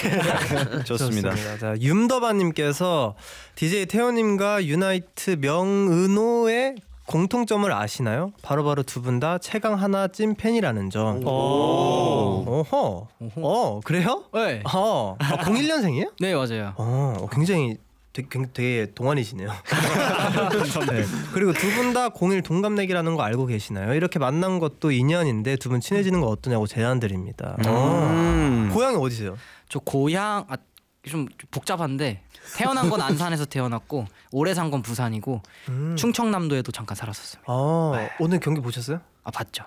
좋습니다. 자, 윤더바님께서 DJ 태호님과 유나이트 명은호의 공통점을 아시나요? 바로바로 두 분 다 최강 하나 찐 팬이라는 점. 오호. 그래요? 네. 01년생이에요? 네 맞아요. 굉장히 되게 동안이시네요. 네. 그리고 두 분 다 01 동갑내기라는 거 알고 계시나요? 이렇게 만난 것도 인연인데 두 분 친해지는 거 어떠냐고 제안 드립니다. 고향이 어디세요? 저 고향 좀 복잡한데 태어난 건 안산에서 태어났고 오래 산 건 부산이고 충청남도에도 잠깐 살았었어요. 오늘 경기 보셨어요? 봤죠.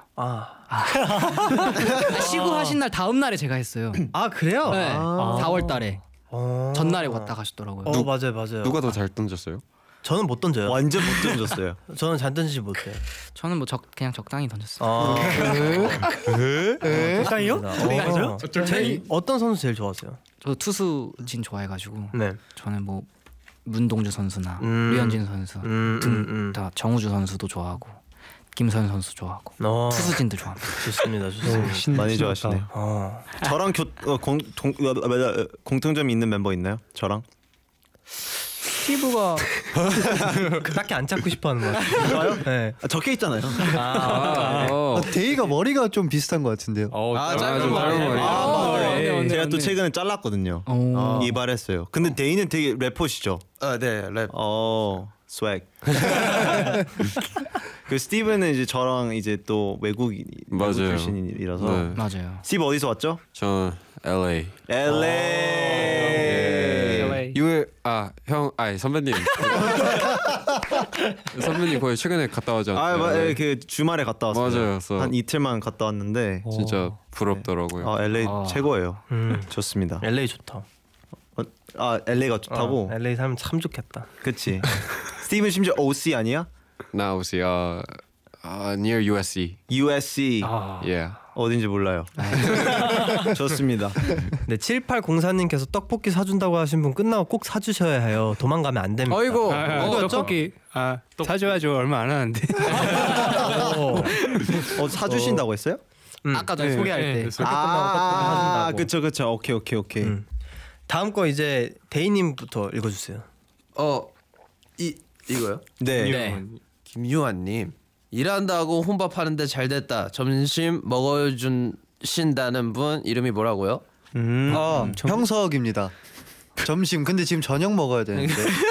시구 하신 날 다음 날에 제가 했어요. 그래요? 네. 4월달에 전날에 왔다 가셨더라고요. 맞아요. 누가 더 잘 던졌어요? 저는 못 던져요. 완전 못 던졌어요. 저는 잘 던지지 못해요. 저는 뭐 그냥 적당히 던졌어요. 적당히요? 어떤 선수 제일 좋아하세요? 저 투수진 좋아해가지고 네. 저는 뭐 문동주 선수나 류현진 선수 등 다 정우주 선수도 좋아하고 김선 선수 좋아하고 투수진도 좋아합니다. 좋습니다. 많이 좋아하시네요. 저랑 공통점이 있는 member 있나요? 저랑? 스티브가 딱히 안 찾고 싶어하는 것 같아요. 저요? 네. 적혀 있잖아요. 데이가 머리가 좀 비슷한 것 같은데요. 짧은 머리. 제가 또 최근에 잘랐거든요. 이발했어요. 근데 데이는 되게 래퍼시죠? 네, 랩. 스웩. 그 스티브는 이제 저랑 이제 또 외국 출신이라서. 네. 맞아요. 스티브 어디서 왔죠? 저는 LA. 선배님. 선배님 거의 최근에 갔다 오잖아요. 그 주말에 갔다 왔어요. 맞아요. 한 이틀만 갔다 왔는데 진짜 부럽더라고요. LA 최고예요. 좋습니다. LA 좋다. LA가 좋다고? LA 살면 참 좋겠다. 그치. 스티븐 심지어 OC 아니야? 나 혹시 near USC. USC. Yeah. 어딘지 몰라요. 좋습니다. 네, 7804님께서 떡볶이 사준다고 하신 분 끝나고 꼭 사주셔야 해요. 도망가면 안 됩니다. 어이구. 떡볶이 사줘야죠. 얼마 안 하는데. 사주신다고 했어요? 아까 전에 소개할 때. 그쵸. 오케이. 다음 거 이제 데이님부터 읽어주세요. 이거요? 네. 김유한님, 일한다고 혼밥하는데 잘 됐다. 점심 먹어주신다는 분 이름이 뭐라고요? 형석입니다. 점심 근데 지금 저녁 먹어야 되는데.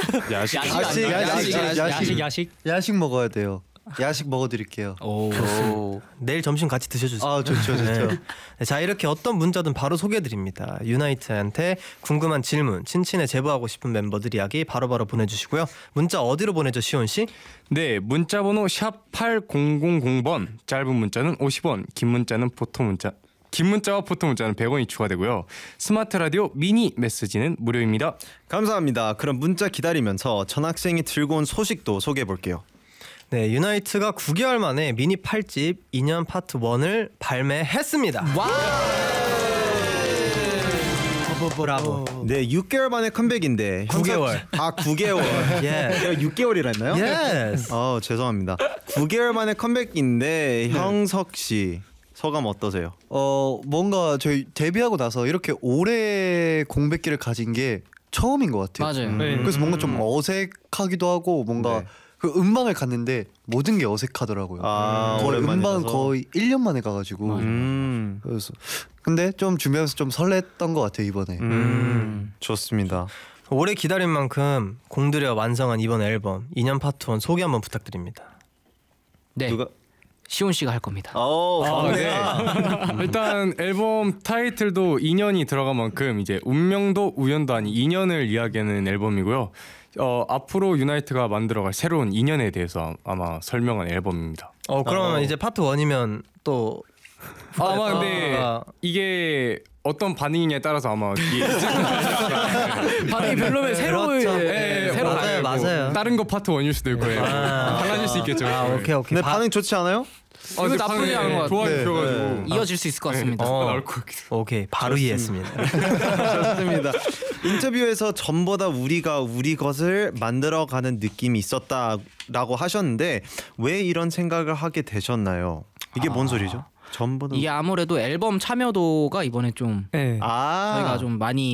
야식 먹어야 돼요. 야식 먹어드릴게요. 내일 점심 같이 드셔주세요. 좋죠. 네, 자, 이렇게 어떤 문자든 바로 소개해드립니다. 유나이트한테 궁금한 질문, 친친에 제보하고 싶은 멤버들 이야기 바로바로 보내주시고요. 문자 어디로 보내죠, 시온 씨? 네, 문자번호 샵 8000번. 짧은 문자는 50원, 긴 문자와 포토 문자는 100원이 추가되고요. 스마트 라디오 미니 메시지는 무료입니다. 감사합니다. 그럼 문자 기다리면서 전학생이 들고 온 소식도 소개해볼게요. 네, 유나이트가 9개월 만에 미니 8집 2년 파트 1을 발매했습니다. 브라보. 네, 6개월 만에 컴백인데 9개월. 9개월. 제가 6개월이라 했나요? Yes. 죄송합니다. 9개월 만에 컴백인데 형석 씨 소감 어떠세요? 뭔가 저희 데뷔하고 나서 이렇게 오래 공백기를 가진 게 처음인 것 같아요. 맞아요. 그래서 뭔가 좀 어색하기도 하고 뭔가 그 음방을 갔는데 모든 게 어색하더라고요. 거의 음방 거의 1년 만에 가가지고 그래서 근데 좀 준비하면서 좀 설렜던 것 같아요 이번에. 좋습니다. 오래 기다린 만큼 공들여 완성한 이번 앨범 2년 파트 1 소개 한번 부탁드립니다. 네. 누가? 시온 씨가 할 겁니다. 네. 일단 앨범 타이틀도 인연이 들어간 만큼 이제 운명도 우연도 아닌 인연을 이야기하는 앨범이고요. 앞으로 유나이트가 만들어갈 새로운 인연에 대해서 아마 설명한 앨범입니다. 그러면 이제 파트 1이면 또 아마 근데 이게 어떤 반응이냐에 따라서 아마 반응이 별로면 새로운 맞아요. 다른 거 파트 1일 수도 있고 달라질 수 있겠죠. 오케이. 근데 반응 좋지 않아요? 이거 나쁘지 않은 것 같아요. 좋아해 주셔가지고 이어질 수 있을 것 같습니다. 오케이, 바로 이해했습니다. 좋습니다. 인터뷰에서 전보다 우리가 우리 것을 만들어가는 느낌이 있었다라고 하셨는데 왜 이런 생각을 하게 되셨나요? 이게 뭔 소리죠? 전보다 이게 아무래도 앨범 참여도가 이번에 좀 저희가 좀 많이